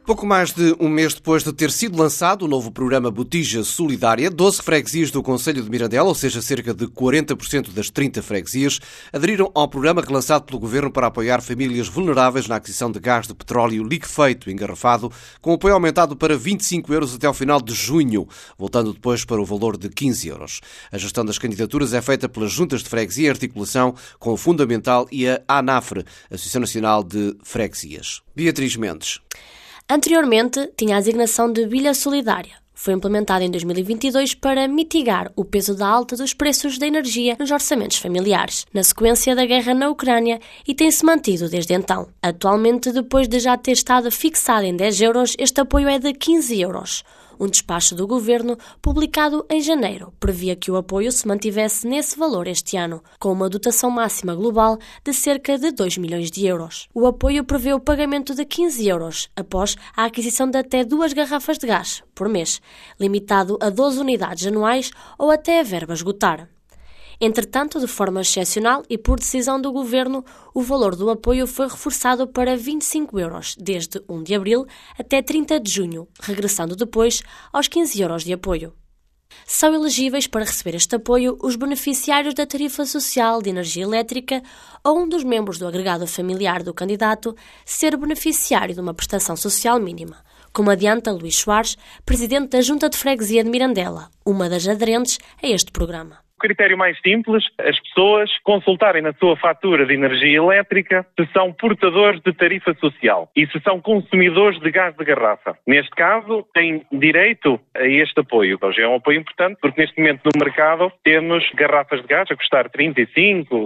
Pouco mais de um mês depois de ter sido lançado o novo programa Botija Solidária, 12 freguesias do concelho de Mirandela, ou seja, cerca de 40% das 30 freguesias, aderiram ao programa relançado pelo Governo para apoiar famílias vulneráveis na aquisição de gás de petróleo liquefeito engarrafado, com apoio aumentado para 25 euros até ao final de junho, voltando depois para o valor de 15 euros. A gestão das candidaturas é feita pelas juntas de freguesia em articulação com o Fundamental e a ANAFRE, Associação Nacional de Freguesias. Beatriz Mendes. Anteriormente, tinha a designação de bilha solidária. Foi implementada em 2022 para mitigar o peso da alta dos preços da energia nos orçamentos familiares, na sequência da guerra na Ucrânia, e tem-se mantido desde então. Atualmente, depois de já ter estado fixado em 10 euros, este apoio é de 15 euros. Um despacho do Governo, publicado em janeiro, previa que o apoio se mantivesse nesse valor este ano, com uma dotação máxima global de cerca de 2 milhões de euros. O apoio prevê o pagamento de 15 euros após a aquisição de até 2 garrafas de gás por mês, limitado a 12 unidades anuais ou até a verba esgotar. Entretanto, de forma excepcional e por decisão do Governo, o valor do apoio foi reforçado para 25 euros, desde 1 de abril até 30 de junho, regressando depois aos 15 euros de apoio. São elegíveis para receber este apoio os beneficiários da tarifa social de energia elétrica ou um dos membros do agregado familiar do candidato ser beneficiário de uma prestação social mínima, como adianta Luís Soares, presidente da Junta de Freguesia de Mirandela, uma das aderentes a este programa. O critério mais simples, as pessoas consultarem na sua fatura de energia elétrica se são portadores de tarifa social e se são consumidores de gás de garrafa. Neste caso, têm direito a este apoio. Hoje é um apoio importante porque neste momento no mercado temos garrafas de gás a custar 35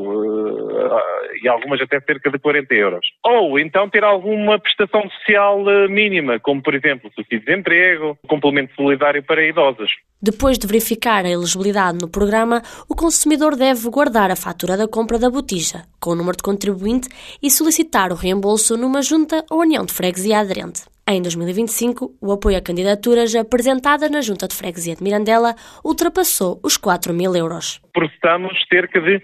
e algumas até cerca de 40 euros. Ou então ter alguma prestação social mínima, como por exemplo subsídio de desemprego, complemento solidário para idosos. Depois de verificar a elegibilidade no programa, o consumidor deve guardar a fatura da compra da botija, com o número de contribuinte, e solicitar o reembolso numa junta ou união de freguesia aderente. Em 2025, o apoio a candidaturas apresentadas na Junta de Freguesia de Mirandela ultrapassou os 4.000 euros. Processamos cerca de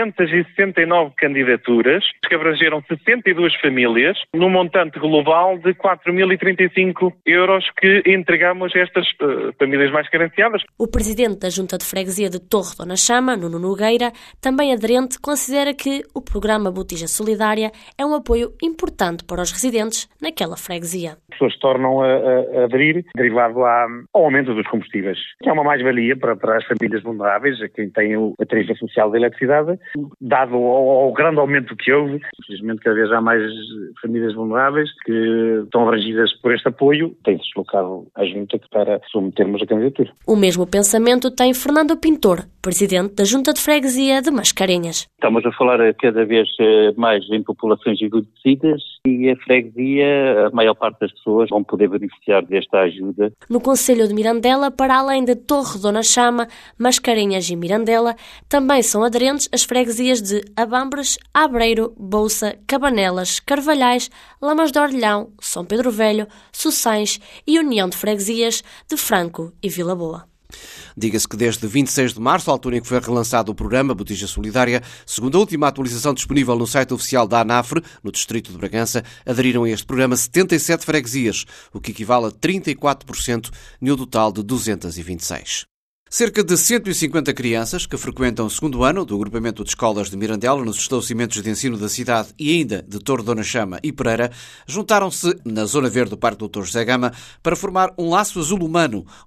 269 candidaturas, que abrangeram 62 famílias, num montante global de 4.035 euros que entregamos a estas famílias mais carenciadas. O presidente da Junta de Freguesia de Torre Dona Chama, Nuno Nogueira, também aderente, considera que o programa Botija Solidária é um apoio importante para os residentes naquela freguesia. As pessoas tornam a aderir, derivado ao aumento dos combustíveis, que é uma mais-valia para as famílias vulneráveis, a quem tem a tarifa social de eletricidade, dado ao grande aumento que houve. Infelizmente, cada vez há mais famílias vulneráveis que estão abrangidas por este apoio, tem-se deslocado à Junta para submetermos a candidatura. O mesmo pensamento tem Fernando Pintor, presidente da Junta de Freguesia de Mascarenhas. Estamos a falar cada vez mais em populações envelhecidas e a freguesia, a maior parte das pessoas vão poder beneficiar desta ajuda. No concelho de Mirandela, para além de Torre Dona Chama, Mascarenhas e Mirandela, também são aderentes as freguesias de Abambres, Abreiro, Bouça, Cabanelas, Carvalhais, Lamas de Orlhão, São Pedro Velho, Sossães e União de Freguesias de Franco e Vila Boa. Diga-se que desde 26 de março, a altura em que foi relançado o programa Botija Solidária, segundo a última atualização disponível no site oficial da ANAFRE, no distrito de Bragança, aderiram a este programa 77 freguesias, o que equivale a 34% no total de 226. Cerca de 150 crianças que frequentam o segundo ano do agrupamento de escolas de Mirandela nos estabelecimentos de ensino da cidade e ainda de Torre Dona Chama e Pereira juntaram-se na Zona Verde do Parque Dr. José Gama para formar um laço azul humano,